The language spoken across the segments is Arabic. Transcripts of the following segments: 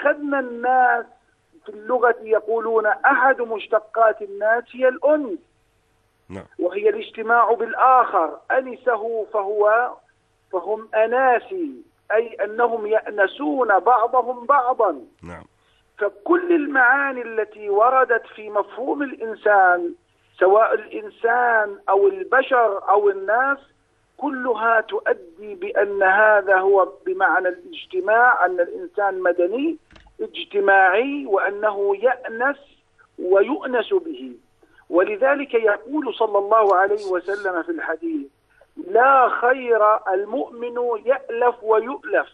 أخذنا الناس في اللغة يقولون أحد مشتقات الناس هي الأنس، وهي الاجتماع بالآخر. أنسه فهم أناسي، أي أنهم يأنسون بعضهم بعضا. فكل المعاني التي وردت في مفهوم الإنسان، سواء الإنسان أو البشر أو الناس، كلها تؤدي بأن هذا هو بمعنى الاجتماع، أن الإنسان مدني اجتماعي، وأنه يأنس ويؤنس به. ولذلك يقول صلى الله عليه وسلم في الحديث: لا خير المؤمن يألف ويؤلف،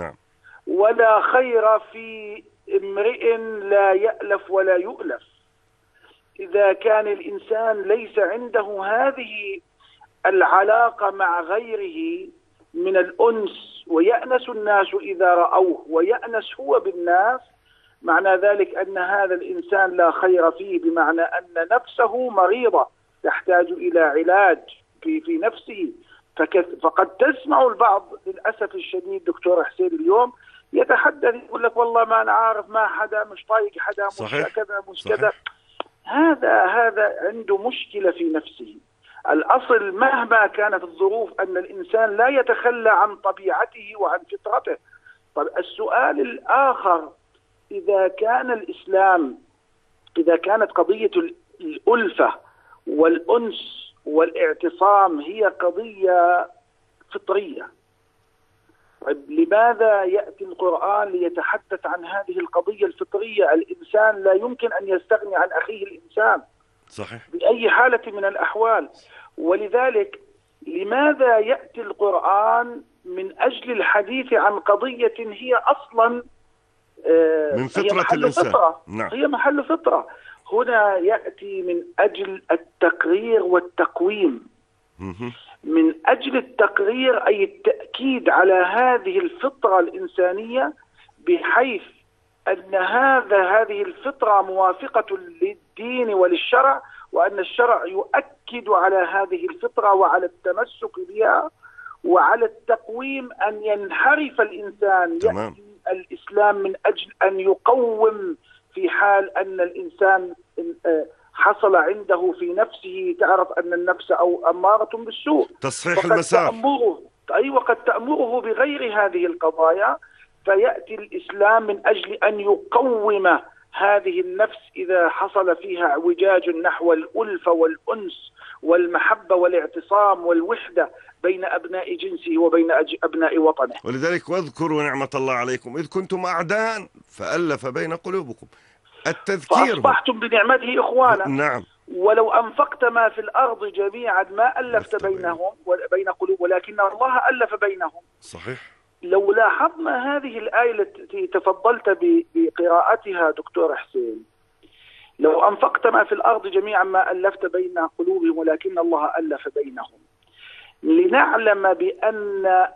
ولا خير في امرئ لا يألف ولا يؤلف. إذا كان الإنسان ليس عنده هذه العلاقة مع غيره من الأنس، ويأنس الناس إذا رأوه ويأنس هو بالناس، معنى ذلك أن هذا الإنسان لا خير فيه، بمعنى أن نفسه مريضة تحتاج إلى علاج في نفسه. فقد تسمع البعض للأسف الشديد دكتور حسين اليوم يتحدث يقول لك والله ما أنا عارف، ما حدا، مش طايق حدا، مش كذا مش كذا. هذا عنده مشكلة في نفسه. الأصل مهما كانت الظروف أن الإنسان لا يتخلى عن طبيعته وعن فطرته. طب السؤال الآخر: إذا كان الإسلام، إذا كانت قضية الألفة والأنس والاعتصام هي قضية فطرية، طيب لماذا يأتي القرآن ليتحدث عن هذه القضية الفطرية؟ الإنسان لا يمكن أن يستغني عن أخيه الإنسان بأي حالة من الأحوال. ولذلك لماذا يأتي القرآن من أجل الحديث عن قضية هي أصلا من فطرة هي الإنسان؟ هي محل فطرة. هنا يأتي من أجل التقرير والتقويم. من أجل التقرير أي التأكيد على هذه الفطرة الإنسانية، بحيث أن هذه الفطرة موافقة للدين وللشرع، وأن الشرع يؤكد على هذه الفطرة وعلى التمسك بها وعلى التقويم. أن ينحرف الإنسان يأتي الإسلام من أجل أن يقوم في حال أن الإنسان حصل عنده في نفسه، تعرف أن النفس أو أمارة بالسوء، تصحيح المسار. وقد تأمره بغير هذه القضايا. فيأتي الإسلام من أجل أن يقوم هذه النفس إذا حصل فيها اعوجاج نحو الألفة والأنس والمحبة والاعتصام والوحدة بين أبناء جنسه وبين أبناء وطنه. ولذلك: واذكروا نعمة الله عليكم إذ كنتم أعداء فألف بين قلوبكم. التذكير فأصبحتم بنعمته إخوانا. نعم. ولو أنفقت ما في الأرض جميعا ما ألفت بينهم وبين قلوب، ولكن الله ألف بينهم. صحيح. لو لاحظنا هذه الآية التي تفضلت بقراءتها دكتور حسين: لو أنفقت ما في الأرض جميعا ما ألفت بين قلوبهم ولكن الله ألف بينهم، لنعلم بأن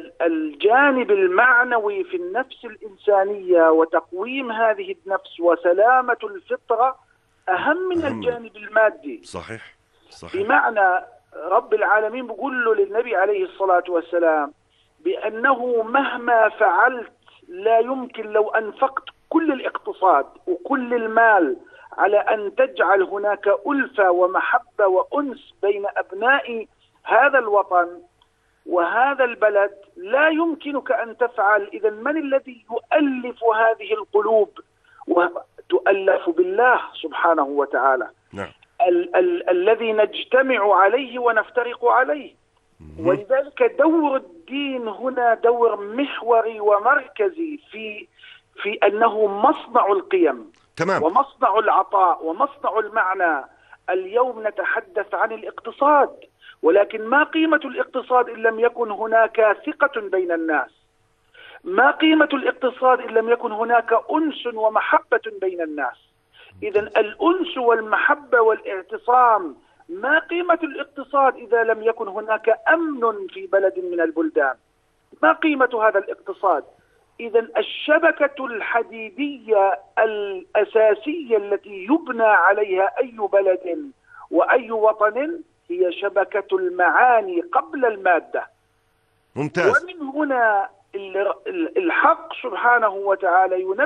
الجانب المعنوي في النفس الإنسانية وتقويم هذه النفس وسلامة الفطرة أهم من الجانب المادي. صحيح. بمعنى رب العالمين بيقول له للنبي عليه الصلاة والسلام بأنه مهما فعلت لا يمكن لو أنفقت كل الاقتصاد وكل المال على أن تجعل هناك ألفة ومحبة وأنس بين أبناء هذا الوطن وهذا البلد، لا يمكنك أن تفعل. إذا من الذي يؤلف هذه القلوب؟ وتؤلف بالله سبحانه وتعالى. نعم. الذي نجتمع عليه ونفترق عليه. ولذلك دور الدين هنا دور محوري ومركزي في أنه مصنع القيم. تمام. ومصنع العطاء ومصنع المعنى. اليوم نتحدث عن الاقتصاد، ولكن ما قيمة الاقتصاد إن لم يكن هناك ثقة بين الناس؟ ما قيمة الاقتصاد إن لم يكن هناك أنس ومحبة بين الناس؟ إذن الأنس والمحبة والاعتصام. ما قيمة الاقتصاد إذا لم يكن هناك أمن في بلد من البلدان؟ ما قيمة هذا الاقتصاد؟ إذن الشبكة الحديدية الأساسية التي يبنى عليها أي بلد وأي وطن هي شبكة المعاني قبل المادة. ممتاز. ومن هنا الحق سبحانه وتعالى